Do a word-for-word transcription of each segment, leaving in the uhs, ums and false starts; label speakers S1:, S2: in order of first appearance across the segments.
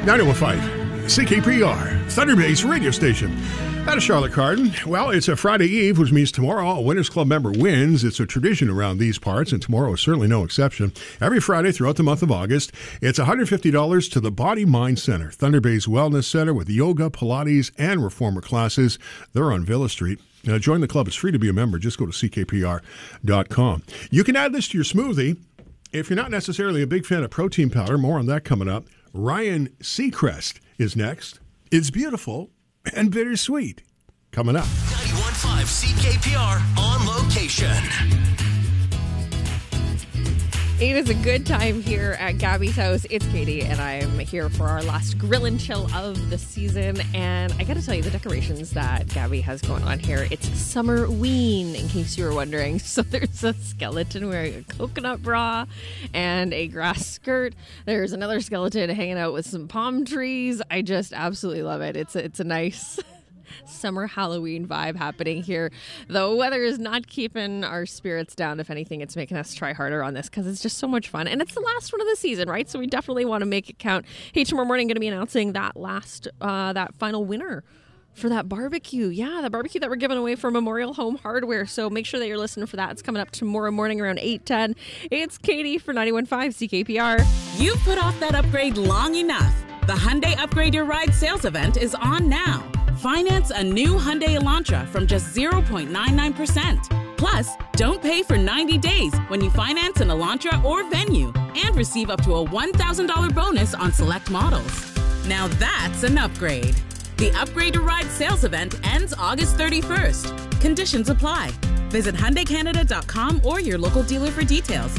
S1: ninety-one point five C K P R, Thunder Bay's radio station. That is Charlotte Carden. Well, it's a Friday Eve, which means tomorrow a Winners Club member wins. It's a tradition around these parts, and tomorrow is certainly no exception. Every Friday throughout the month of August, it's one hundred fifty dollars to the Body Mind Center, Thunder Bay's wellness center with yoga, Pilates, and reformer classes. They're on Villa Street. Now, join the club. It's free to be a member. Just go to C K P R dot com. You can add this to your smoothie. If you're not necessarily a big fan of protein powder, more on that coming up. Ryan Seacrest is next. It's beautiful and bittersweet. Coming up.
S2: ninety-one point five C K P R on location.
S3: It is a good time here at Gabby's house. It's Katie, and I'm here for our last grill and chill of the season. And I got to tell you, the decorations that Gabby has going on here, it's Summerween, in case you were wondering. So there's a skeleton wearing a coconut bra and a grass skirt. There's another skeleton hanging out with some palm trees. I just absolutely love it. It's a, it's a nice summer Halloween vibe happening here. The weather is not keeping our spirits down. If anything, it's making us try harder on this because it's just so much fun. And it's the last one of the season, right? So we definitely want to make it count. Hey, tomorrow morning, going to be announcing that last, uh, that final winner for that barbecue. Yeah, the barbecue that we're giving away for Memorial Home Hardware. So make sure that you're listening for that. It's coming up tomorrow morning around eight ten. It's Katie for ninety-one point five C K P R.
S4: You've put off that upgrade long enough. The Hyundai Upgrade Your Ride sales event is on now. Finance a new Hyundai Elantra from just zero point nine nine percent. Plus, don't pay for ninety days when you finance an Elantra or Venue and receive up to a one thousand dollars bonus on select models. Now that's an upgrade. The Upgrade Your Ride sales event ends August thirty-first. Conditions apply. Visit Hyundai Canada dot com or your local dealer for details.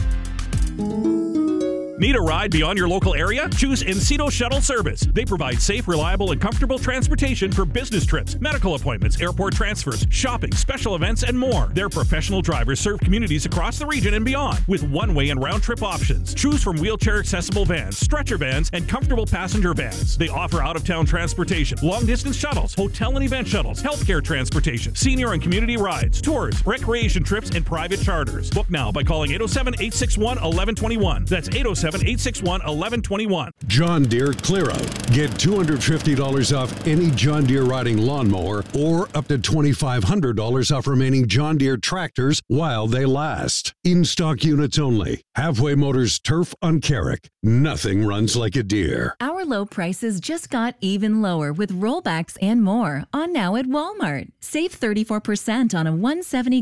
S5: Need a ride beyond your local area? Choose Encino Shuttle Service. They provide safe, reliable, and comfortable transportation for business trips, medical appointments, airport transfers, shopping, special events, and more. Their professional drivers serve communities across the region and beyond with one-way and round-trip options. Choose from wheelchair-accessible vans, stretcher vans, and comfortable passenger vans. They offer out-of-town transportation, long-distance shuttles, hotel and event shuttles, healthcare transportation, senior and community rides, tours, recreation trips, and private charters. Book now by calling eight oh seven, eight six one, one one two one. That's eight oh seven, eight six one, one one two one.
S6: John Deere Clear Out. Get two hundred fifty dollars off any John Deere riding lawnmower or up to twenty-five hundred dollars off remaining John Deere tractors while they last. In-stock units only. Halfway Motors Turf on Carrick. Nothing runs like a Deere.
S7: Our low prices just got even lower with rollbacks and more on now at Walmart. Save thirty-four percent on a one hundred seventy